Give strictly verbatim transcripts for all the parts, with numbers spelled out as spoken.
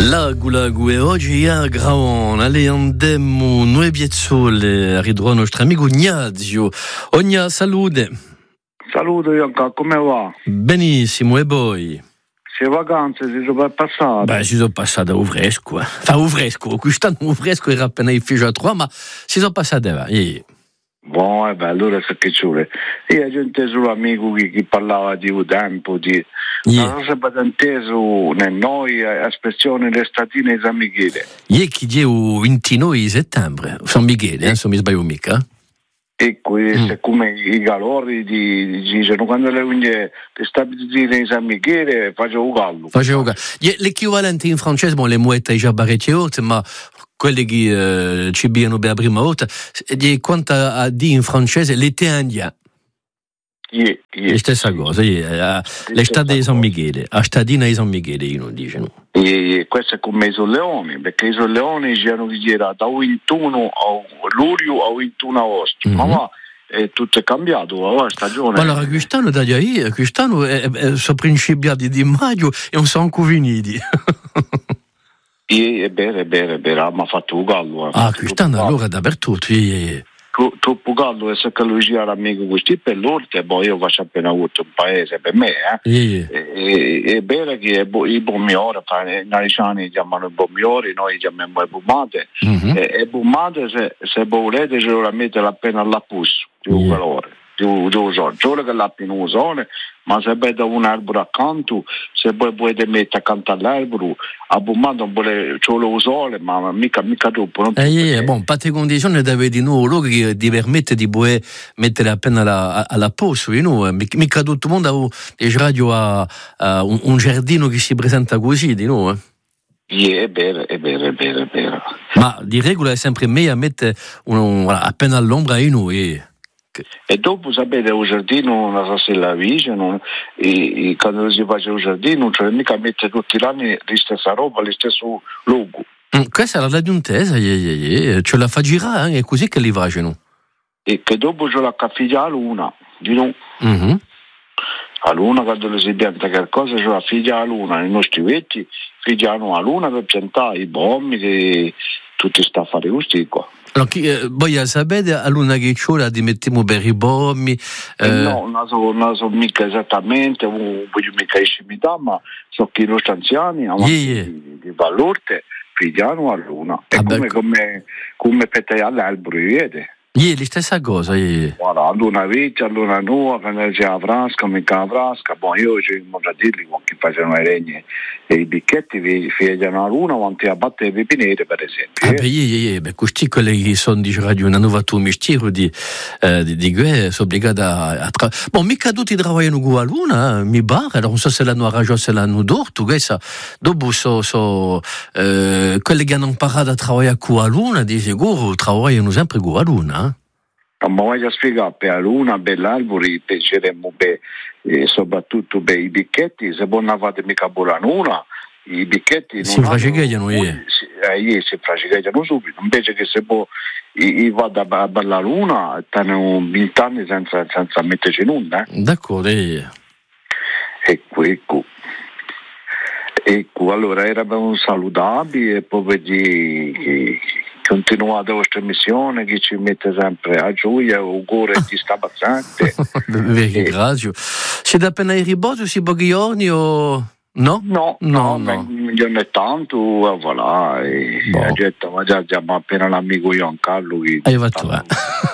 Lagu lagu e oggi a Graon, alle andemmo noi biezzole a ridurre il nostro amico Ignazio. Ogna salute. Saluto Ianca, come va? Benissimo, e voi? Se vacanze si sono passate? Beh, si sono passate a fresco, eh. Fa a fresco, quest'anno a fresco era appena il figlio a tre, ma si sono passate va. E... Buono, e beh, allora se che ci vuole. Io ho inteso l'amico che, che parlava di un tempo, di... Yeah. Non so se inteso né noi, espressione l'estatine di San Michele. Ieri che è il ventinove settembre, San Michele, eh, se non mi sbaglio mica. E questo è come i calori di, dicono quando le unghie le stabilizzine di San Michele facevo gallo. Facevo gallo. L'equivalente in francese, bon, le muette già barrecce haute, ma quelli che uh, ci abbiano per la prima volta, di quanto a di in francese l'été indien. Yeah, yeah. La stessa cosa, yeah. L'estate di San Michele, la stadina di San Michele, io non dicono. E questo è come i solleoni, perché i solleoni c'erano che era da ventuno a luglio a ventuno agosto, mm-hmm. ma è tutto è cambiato la stagione. Allora, quest'anno da lì, quest'anno è, è, sono principiati di maggio e non sono ancora finiti. È vero, è vero, è vero, ma ha fatto un gallo. Eh. Ah, quest'anno allora dappertutto, yeah, yeah. Troppo caldo e se che lui gira l'amico questi per loro che boh, io faccio appena avuto un paese per me eh. yeah. e, e, è vero che bo, i bommiori i nariciani chiamano i bommiori, noi chiamiamo i bumate mm-hmm. e, e bumate se, se volete ce lo mettere appena alla pusso di un yeah. valore di, di un sole, solo che l'ha in un sole, ma se vede un albero accanto, se voi volete mettere accanto all'albero, a bumare non vuole solo un sole, ma mica, mica troppo. Non eh, yeah, bon, pas te condizioni deve di noi, loro che ti permette di poter mettere appena alla, alla posto, you know? Mica tutto il mondo ha radio a, a un, un giardino che si presenta così, di noi. Yeah, è vero, è vero, è vero, è vero. Ma di regola è sempre meglio mettere un, un, appena all'ombra in noi. E dopo sapete un giardino una sella vicino e, e quando si fa un giardino non c'è mica mettere tutti gli anni la stessa roba, lo stesso logo. Mm, questa è la giuntesa, yeah, yeah, yeah. Ce la fa girare, è così che li facciano. E che dopo ce la figlia a luna, di no? Mm-hmm. A luna quando si pianta qualcosa ce la figlia a luna, i nostri vecchi figliano a luna per piantare i bombi e tutti sta a fare questi qua. Allora, eh, voi sapete a luna che c'ora di mettiamo per i bombi? Eh... No, non so, non so mica esattamente, non voglio mica scimità, ma so che i nostri anziani yeah, yeah. di, di valore figliano a luna. È ah, come, come, come per all'albero, vedi? Ieri la stessa cosa, ieri. Guarda, a luna vecchia, a luna nuova, quando c'è la frasca, mica la frasca, bon, io c'ho i montatilli con chi facevano i regni e i bicchetti figliano a luna, quanti a battere i pepinere, per esempio. Ah, beh, ieri, ieri, beh, questi quelli che sono di radio, una nuova tua mestiere di, eh, di, di guerra, sono obbligati a, a tra... Bon, mica tutti lavorano con la luna, mi barra, allora non so se l'hanno ragione, se l'hanno dorto, questa, dopo so, so, eh, quelli che hanno imparato a lavorare con la luna, di sicuro, lavorano sempre con la luna. Ma voglio spiegare per la luna, per l'albero, penseremo per, eh, soprattutto per i bicchetti, se voi non fate mica buona luna, i bicchetti si fracichegliano, eh, si, si fracichegliano subito, invece che se voi i vada a bella luna, stanno venti anni senza, senza metterci nulla. Eh? D'accordo, eh. Ecco, ecco. Ecco, allora era un saludabile e poi vedi continuate la vostra missione che ci mette sempre a gioia, auguri e ti sta abbastanza. Vi ringrazio. Siete appena in riposo, si pochi giorni o no? No, no, no, no. Non è tanto, voilà, e boh. Ha detto, ma già abbiamo appena l'amico Giancarlo che hai fatto, eh?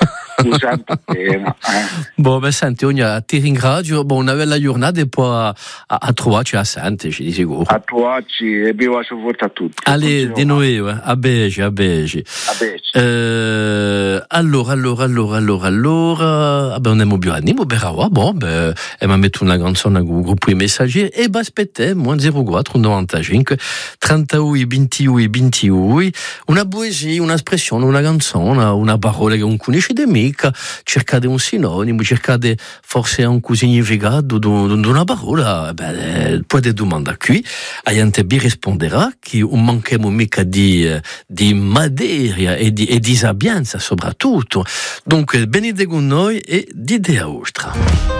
Appena, eh. Boh, beh, senti, ogna, ti ringrazio, boh, una bella giornata e poi a, a, a trovarci a Sante, ci di sicuro. A trovarci e vi faccio forza a tutti. Allora, di nuovo, a Beci, a Beci. A Beci. Eh, allora, allora, allora, allora, allora, ah, beh, non è più animo, beh, bon, beh, e mi metto una canzone con il gruppo i messaggi e beh, aspettiamo, zero quattro novantacinque trentadue ventidue ventidue, una poesia, un'espressione, una canzone, una parola che non conosce di me. Cercate un sinonimo, cercate forse un significato di una parola, beh, potete domandare qui, a gente vi risponderà che non manchiamo mica di, di materia e di, e di sapienza soprattutto. Dunque, venite con noi e dite a vostra.